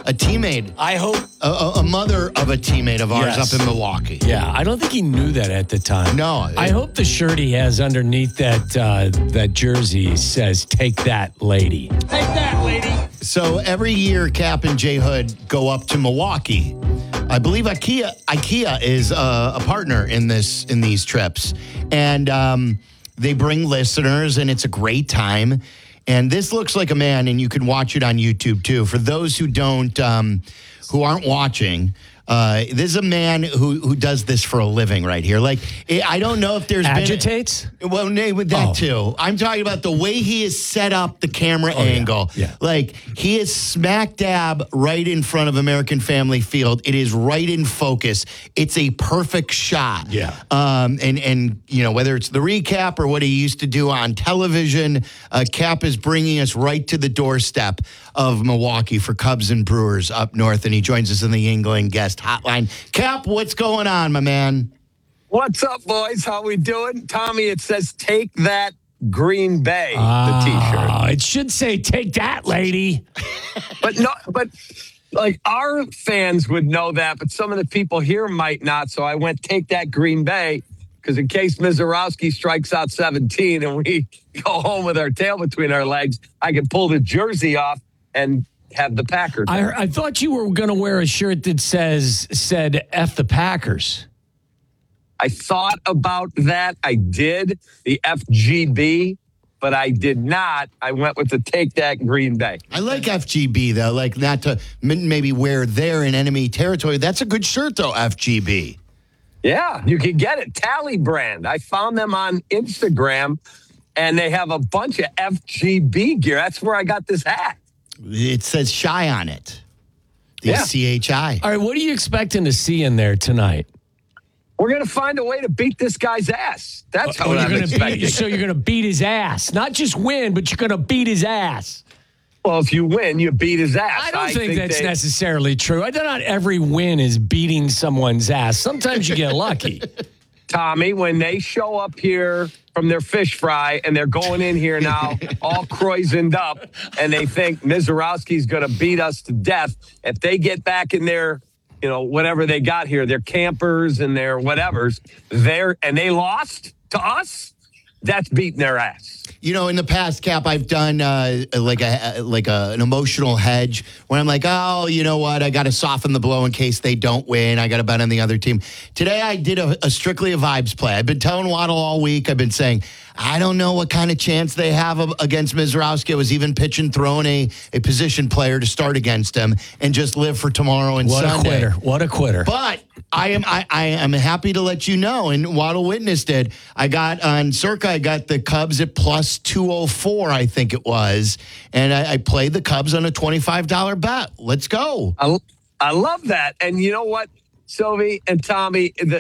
a teammate. I hope. A mother of a teammate of ours Yes. up in Milwaukee. Yeah, I don't think he knew that at the time. No. I hope the shirt he has underneath that jersey says, "Take that, lady." Take that, lady. So every year, Cap and J Hood go up to Milwaukee. I believe IKEA is a partner in these trips, and they bring listeners, and it's a great time. And this looks like a man, and you can watch it on YouTube too. For those who who aren't watching. This is a man who does this for a living right here. Like, I don't know if there's Agitates? Well, with that too. I'm talking about the way he has set up the camera angle. Yeah. Like, he is smack dab right in front of American Family Field. It is right in focus. It's a perfect shot. Yeah. And you know, whether it's the recap or what he used to do on television, Cap is bringing us right to the doorstep of Milwaukee for Cubs and Brewers up north, and he joins us in the England guest hotline. Cap, what's going on, my man? What's up, boys? How we doing? Tommy, it says, "Take that, Green Bay," the T-shirt. It should say, "Take that, lady." But like our fans would know that, but some of the people here might not. So I went, "Take that, Green Bay," because in case Mizorowski strikes out 17 and we go home with our tail between our legs, I can pull the jersey off and have the Packers. I thought you were going to wear a shirt that said "F the Packers." I thought about that. I did, the FGB, but I did not. I went with the "Take that, Green Bay." I like FGB, though, like not to maybe wear there in enemy territory. That's a good shirt, though, FGB. Yeah, you can get it. Tally brand. I found them on Instagram, and they have a bunch of FGB gear. That's where I got this hat. It says Shy on it. Yeah. CHI. All right, what are you expecting to see in there tonight? We're going to find a way to beat this guy's ass. That's what I'm expecting. So you're going to beat his ass. Not just win, but you're going to beat his ass. Well, if you win, you beat his ass. I don't think that's necessarily true. I thought not every win is beating someone's ass. Sometimes you get lucky. Tommy, when they show up here from their fish fry and they're going in here now all croisened up and they think Mizorowski's going to beat us to death, if they get back in their, you know, whatever they got here, their campers and their whatevers, and they lost to us, that's beating their ass. You know, in the past, Cap, I've done an emotional hedge when I'm like, oh, you know what? I got to soften the blow in case they don't win. I got to bet on the other team. Today, I did a strictly a vibes play. I've been telling Waddle all week. I've been saying, I don't know what kind of chance they have against Mizorowski. I was even pitching, throwing a position player to start against him and just live for tomorrow and Sunday. What a quitter. But I am happy to let you know, and Waddle witnessed it. I got on Circa, I got the Cubs at plus 204, I think it was, and I played the Cubs on a $25 bet. Let's go. I love that. And you know what, Sylvie and Tommy,